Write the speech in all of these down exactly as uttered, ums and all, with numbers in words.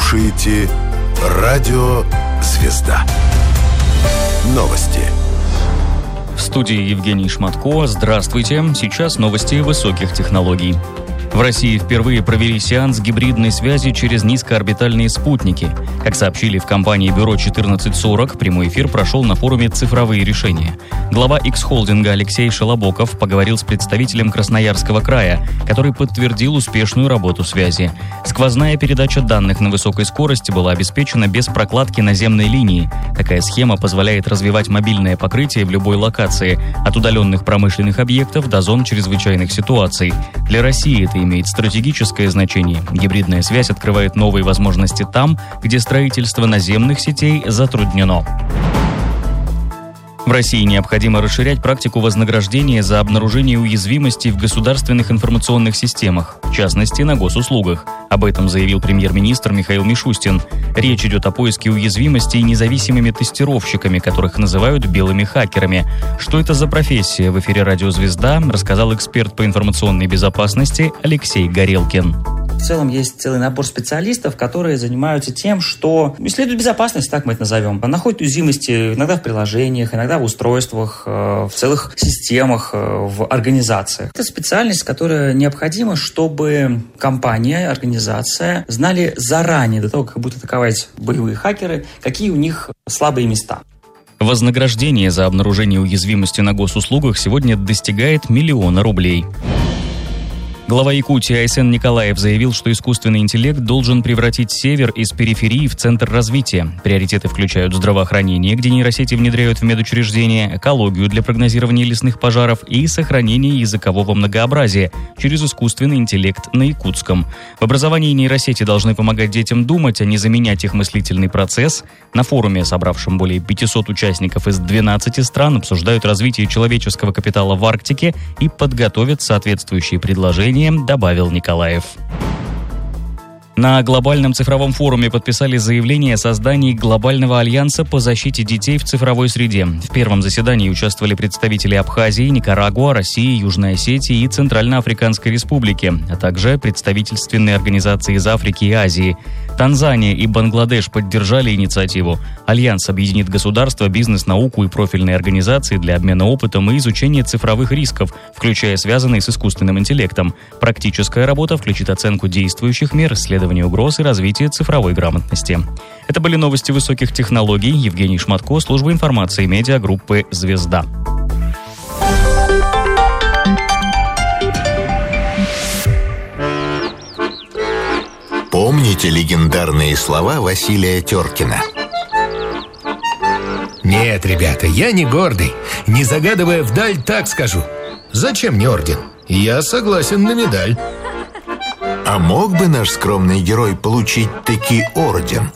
слушаете Радио Звезда. Новости. В студии Евгений Шматко. Здравствуйте. Сейчас новости высоких технологий. В России впервые провели сеанс гибридной связи через низкоорбитальные спутники. Как сообщили в компании Бюро четырнадцать сорок, прямой эфир прошел на форуме «Цифровые решения». Глава X-холдинга Алексей Шелобоков поговорил с представителем Красноярского края, который подтвердил успешную работу связи. Сквозная передача данных на высокой скорости была обеспечена без прокладки наземной линии. Такая схема позволяет развивать мобильное покрытие в любой локации, от удаленных промышленных объектов до зон чрезвычайных ситуаций. Для России это имеет стратегическое значение. Гибридная связь открывает новые возможности там, где строительство наземных сетей затруднено. В России необходимо расширять практику вознаграждения за обнаружение уязвимостей в государственных информационных системах, в частности, на госуслугах. Об этом заявил премьер-министр Михаил Мишустин. Речь идет о поиске уязвимостей независимыми тестировщиками, которых называют белыми хакерами. Что это за профессия? В эфире «Радио Звезда» рассказал эксперт по информационной безопасности Алексей Горелкин. В целом есть целый набор специалистов, которые занимаются тем, что исследуют безопасность, так мы это назовем. Находят уязвимости иногда в приложениях, иногда в устройствах, в целых системах, в организациях. Это специальность, которая необходима, чтобы компания, организация знали заранее, до того, как будут атаковать боевые хакеры, какие у них слабые места. Вознаграждение за обнаружение уязвимости на госуслугах сегодня достигает миллиона рублей. Глава Якутии Айсен Николаев заявил, что искусственный интеллект должен превратить север из периферии в центр развития. Приоритеты включают здравоохранение, где нейросети внедряют в медучреждения, экологию для прогнозирования лесных пожаров и сохранение языкового многообразия через искусственный интеллект на якутском. В образовании нейросети должны помогать детям думать, а не заменять их мыслительный процесс. На форуме, собравшем более пятисот участников из двенадцати стран, обсуждают развитие человеческого капитала в Арктике и подготовят соответствующие предложения, добавил Николаев. На глобальном цифровом форуме подписали заявление о создании глобального альянса по защите детей в цифровой среде. В первом заседании участвовали представители Абхазии, Никарагуа, России, Южной Осетии и Центральноафриканской Республики, а также представительственные организации из Африки и Азии. Танзания и Бангладеш поддержали инициативу. Альянс объединит государства, бизнес, науку и профильные организации для обмена опытом и изучения цифровых рисков, включая связанные с искусственным интеллектом. Практическая работа включит оценку действующих мер, исследование угроз и развитие цифровой грамотности. Это были новости высоких технологий. Евгений Шматко, служба информации медиагруппы «Звезда». Помните легендарные слова Василия Теркина? Нет, ребята, я не гордый. Не загадывая вдаль, так скажу. Зачем мне орден? Я согласен на медаль. А мог бы наш скромный герой получить таки орден?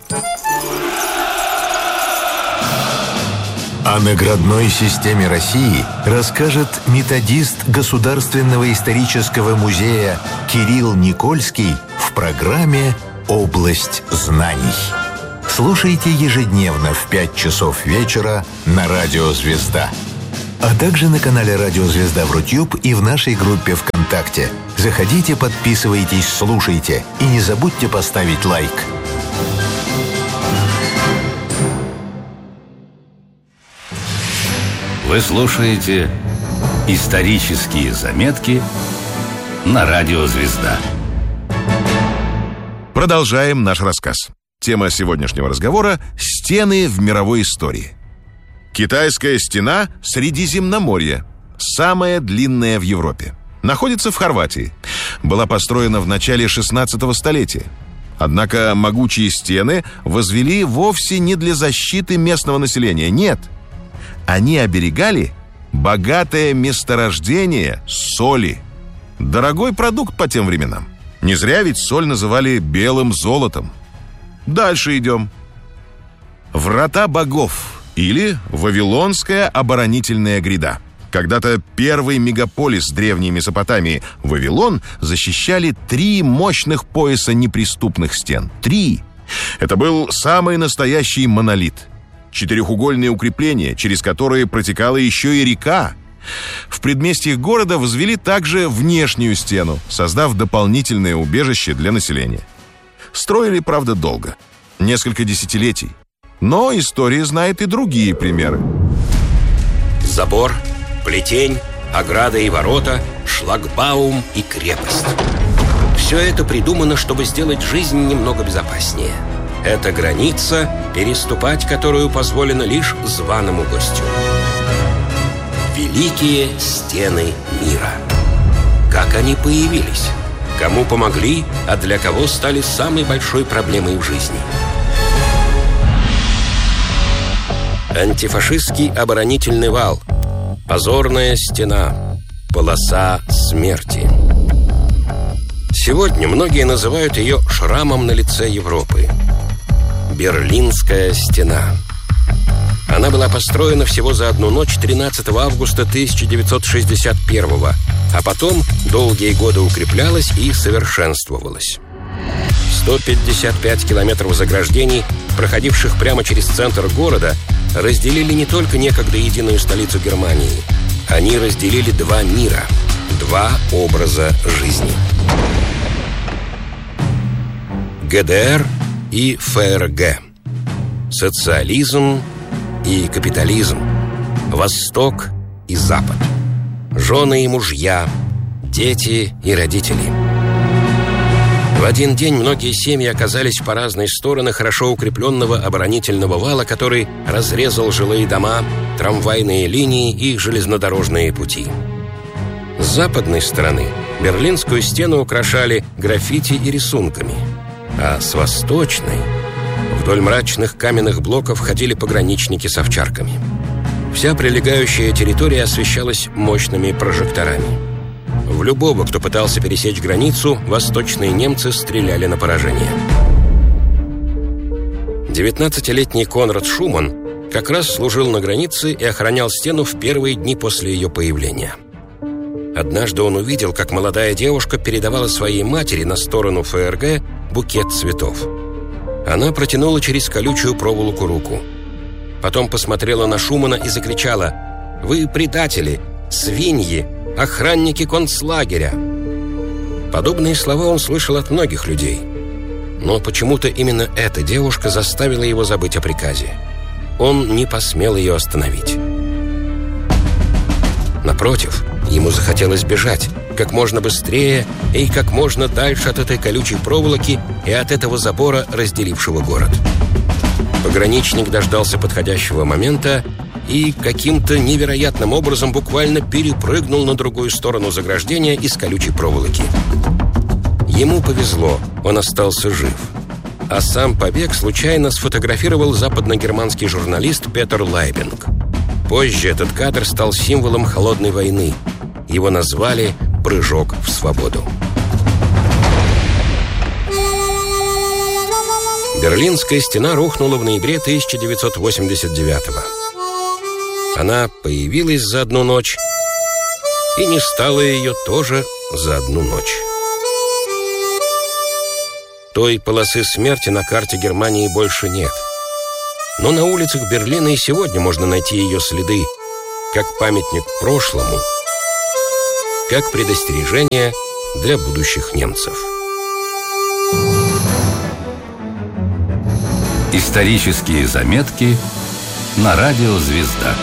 О наградной системе России расскажет методист Государственного исторического музея Кирилл Никольский в программе «Область знаний». Слушайте ежедневно в пять часов вечера на Радио Звезда. А также на канале Радио Звезда в Рутюб и в нашей группе ВКонтакте. Заходите, подписывайтесь, слушайте и не забудьте поставить лайк. Вы слушаете «Исторические заметки» на Радио Звезда. Продолжаем наш рассказ. Тема сегодняшнего разговора – стены в мировой истории. Китайская стена Средиземноморья, самая длинная в Европе. Находится в Хорватии. Была построена в начале шестнадцатого столетия. Однако могучие стены возвели вовсе не для защиты местного населения. Нет. Они оберегали богатое месторождение соли. Дорогой продукт по тем временам. Не зря ведь соль называли белым золотом. Дальше идем. Врата богов или Вавилонская оборонительная гряда. Когда-то первый мегаполис древней Месопотамии, Вавилон, защищали три мощных пояса неприступных стен. Три! Это был самый настоящий монолит. Четырехугольные укрепления, через которые протекала еще и река. В предместьях города возвели также внешнюю стену, создав дополнительное убежище для населения. Строили, правда, долго. Несколько десятилетий. Но история знает и другие примеры. Забор, плетень, ограда и ворота, шлагбаум и крепость. Все это придумано, чтобы сделать жизнь немного безопаснее. Это граница, переступать которую позволено лишь званому гостю. Великие стены мира. Как они появились? Кому помогли, а для кого стали самой большой проблемой в жизни? Антифашистский оборонительный вал. Позорная стена. Полоса смерти. Сегодня многие называют ее шрамом на лице Европы. Берлинская стена. Она была построена всего за одну ночь тринадцатого августа тысяча девятьсот шестьдесят первого, а потом долгие годы укреплялась и совершенствовалась. сто пятьдесят пять километров заграждений, проходивших прямо через центр города, разделили не только некогда единую столицу Германии. Они разделили два мира, два образа жизни. ГДР и ФРГ. Социализм и капитализм. Восток и Запад. Жены и мужья, дети и родители. В один день многие семьи оказались по разные стороны хорошо укрепленного оборонительного вала, который разрезал жилые дома, трамвайные линии и железнодорожные пути. С западной стороны Берлинскую стену украшали граффити и рисунками, а с восточной вдоль мрачных каменных блоков ходили пограничники с овчарками. Вся прилегающая территория освещалась мощными прожекторами. В любого, кто пытался пересечь границу, восточные немцы стреляли на поражение. девятнадцатилетний Конрад Шуман как раз служил на границе и охранял стену в первые дни после ее появления. Однажды он увидел, как молодая девушка передавала своей матери на сторону ФРГ букет цветов. Она протянула через колючую проволоку руку. Потом посмотрела на Шумана и закричала: «Вы предатели, свиньи, охранники концлагеря!» Подобные слова он слышал от многих людей. Но почему-то именно эта девушка заставила его забыть о приказе. Он не посмел ее остановить. Напротив, ему захотелось бежать как можно быстрее и как можно дальше от этой колючей проволоки и от этого забора, разделившего город. Пограничник дождался подходящего момента и каким-то невероятным образом буквально перепрыгнул на другую сторону заграждения из колючей проволоки. Ему повезло, он остался жив. А сам побег случайно сфотографировал западногерманский журналист Петер Лайбинг. Позже этот кадр стал символом холодной войны. Его назвали «Прыжок в свободу». Берлинская стена рухнула в ноябре тысяча девятьсот восемьдесят девятого. Она появилась за одну ночь и не стала ее тоже за одну ночь. Той полосы смерти на карте Германии больше нет. Но на улицах Берлина и сегодня можно найти ее следы, как памятник прошлому, как предостережение для будущих немцев. Исторические заметки на радио «Звезда».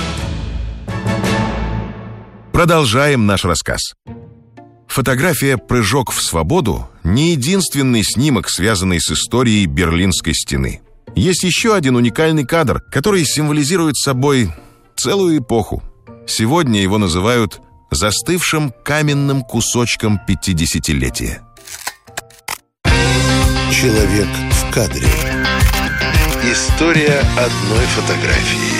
Продолжаем наш рассказ. Фотография «Прыжок в свободу» не единственный снимок, связанный с историей Берлинской стены. Есть еще один уникальный кадр, который символизирует собой целую эпоху. Сегодня его называют застывшим каменным кусочком пятидесятилетия. Человек в кадре. История одной фотографии.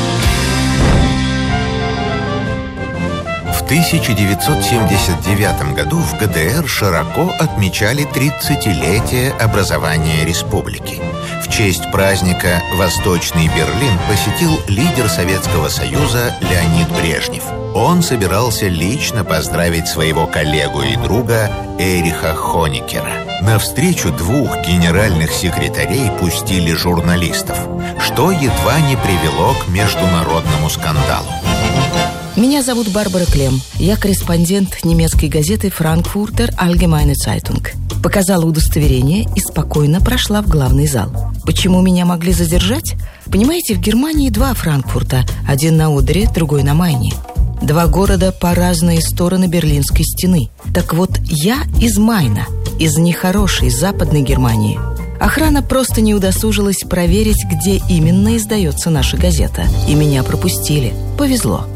В тысяча девятьсот семьдесят девятом году в ГДР широко отмечали тридцатилетие образования республики. В честь праздника Восточный Берлин посетил лидер Советского Союза Леонид Брежнев. Он собирался лично поздравить своего коллегу и друга Эриха Хонекера. На встречу двух генеральных секретарей пустили журналистов, что едва не привело к международному скандалу. Меня зовут Барбара Клем. Я корреспондент немецкой газеты «Frankfurter Allgemeine Zeitung». Показала удостоверение и спокойно прошла в главный зал. Почему меня могли задержать? Понимаете, в Германии два Франкфурта. Один на Одере, другой на Майне. Два города по разные стороны Берлинской стены. Так вот, я из Майна, из нехорошей западной Германии. Охрана просто не удосужилась проверить, где именно издается наша газета. И меня пропустили. Повезло.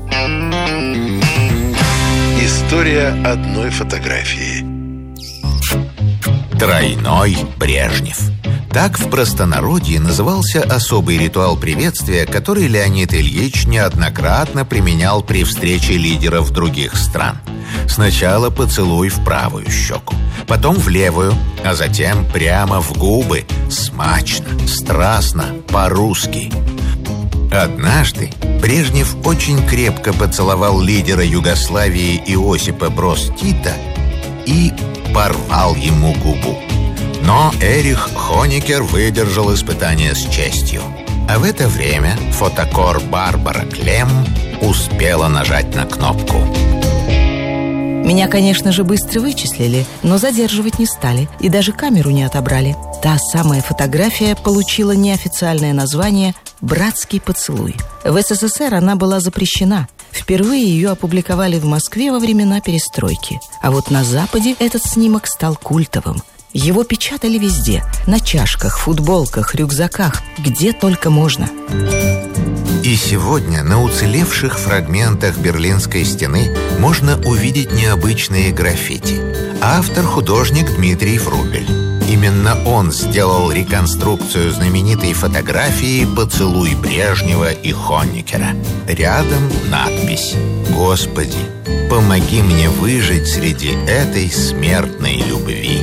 История одной фотографии. Тройной Брежнев. Так в простонародье назывался особый ритуал приветствия, который Леонид Ильич неоднократно применял при встрече лидеров других стран. Сначала поцелуй в правую щеку, потом в левую, а затем прямо в губы, смачно, страстно, по-русски. Однажды Брежнев очень крепко поцеловал лидера Югославии Иосипа Броз Тита и порвал ему губу. Но Эрих Хоникер выдержал испытание с честью. А в это время фотокор Барбара Клем успела нажать на кнопку. Меня, конечно же, быстро вычислили, но задерживать не стали и даже камеру не отобрали. Та самая фотография получила неофициальное название «Братский поцелуй». В СССР она была запрещена. Впервые ее опубликовали в Москве во времена перестройки. А вот на Западе этот снимок стал культовым. Его печатали везде – на чашках, футболках, рюкзаках, где только можно. И сегодня на уцелевших фрагментах Берлинской стены можно увидеть необычные граффити. Автор – художник Дмитрий Врубель. Именно он сделал реконструкцию знаменитой фотографии «Поцелуй Брежнева и Хоникера». Рядом надпись: «Господи, помоги мне выжить среди этой смертной любви».